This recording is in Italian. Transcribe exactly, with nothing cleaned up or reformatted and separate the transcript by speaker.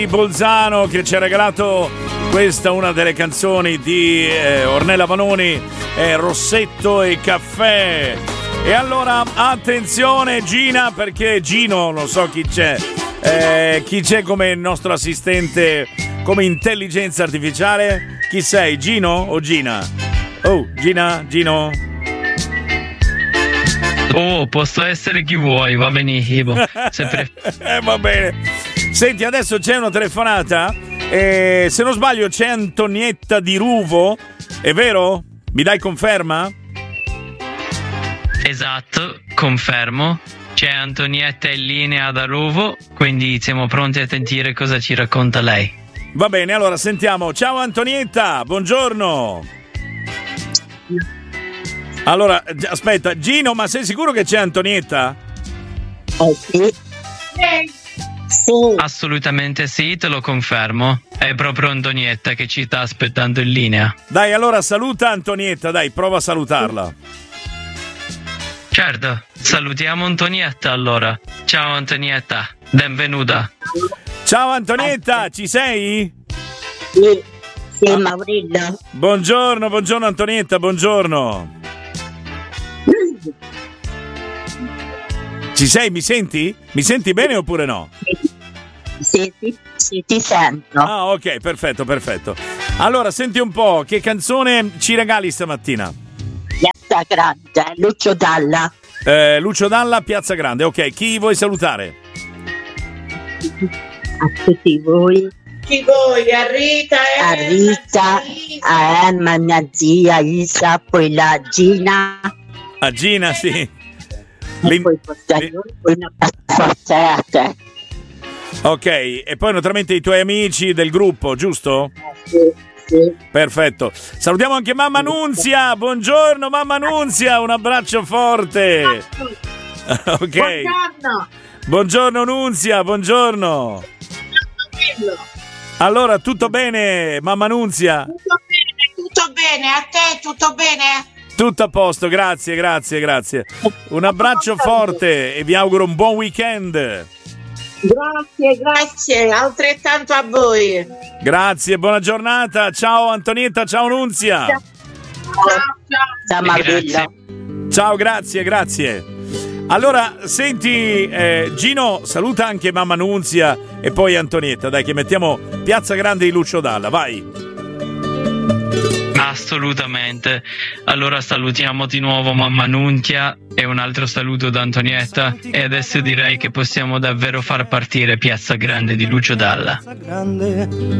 Speaker 1: Bolzano che ci ha regalato questa, una delle canzoni di eh, Ornella Vanoni, eh, Rossetto e Caffè. E allora attenzione Gina, perché Gino, non so chi c'è, eh, chi c'è come il nostro assistente, come intelligenza artificiale? Chi sei, Gino o Gina? Oh, Gina, Gino?
Speaker 2: Oh, posso essere chi vuoi, va benissimo. Sempre...
Speaker 1: eh, va bene. Senti, adesso c'è una telefonata. Eh, se non sbaglio c'è Antonietta di Ruvo. È vero? Mi dai conferma?
Speaker 2: Esatto, confermo. C'è Antonietta in linea da Ruvo, quindi siamo pronti a sentire cosa ci racconta lei.
Speaker 1: Va bene, allora sentiamo. Ciao Antonietta, buongiorno. Allora, aspetta, Gino, ma sei sicuro che c'è Antonietta?
Speaker 3: Eh sì. Sì.
Speaker 2: Assolutamente sì, te lo confermo. È proprio Antonietta che ci sta aspettando in linea.
Speaker 1: Dai, allora saluta Antonietta, dai, prova a salutarla.
Speaker 2: Certo, salutiamo Antonietta allora. Ciao Antonietta, benvenuta.
Speaker 1: Ciao Antonietta, ci sei?
Speaker 3: Sì, sì, Maurillo.
Speaker 1: Buongiorno, buongiorno Antonietta, buongiorno. Ci sei, mi senti? Mi senti bene oppure no?
Speaker 3: Sì, sì, sì, ti sento.
Speaker 1: Ah, ok, perfetto, perfetto. Allora, senti un po', che canzone ci regali stamattina?
Speaker 3: Piazza Grande, Lucio Dalla.
Speaker 1: Eh, Lucio Dalla, Piazza Grande, ok. Chi vuoi salutare?
Speaker 3: A tutti voi.
Speaker 4: Chi voi? A Rita,
Speaker 3: a Rita, a Emma, mia zia Isa, poi la Gina.
Speaker 1: A Gina, sì.
Speaker 3: E poi una forza a te.
Speaker 1: Ok, e poi naturalmente i tuoi amici del gruppo, giusto?
Speaker 3: Sì, sì.
Speaker 1: Perfetto. Salutiamo anche mamma Nunzia. Buongiorno mamma Nunzia, un abbraccio forte. Ok.
Speaker 4: Buongiorno.
Speaker 1: Buongiorno Nunzia, buongiorno. Allora, tutto bene, mamma Nunzia?
Speaker 4: Tutto bene, tutto bene, a te tutto bene?
Speaker 1: Tutto a posto, grazie, grazie, grazie. Un abbraccio forte e vi auguro un buon weekend.
Speaker 4: Grazie, grazie, altrettanto a voi.
Speaker 1: Grazie, buona giornata. Ciao Antonietta, ciao Nunzia.
Speaker 4: Ciao, ciao.
Speaker 3: Ciao Maurillo.
Speaker 1: Ciao, grazie, grazie. Allora, senti, eh, Gino, saluta anche mamma Nunzia e poi Antonietta, dai che mettiamo Piazza Grande di Lucio Dalla, vai.
Speaker 2: Assolutamente. Allora salutiamo di nuovo mamma Nunzia e un altro saluto da Antonietta e adesso direi che possiamo davvero far partire Piazza Grande di Lucio Dalla.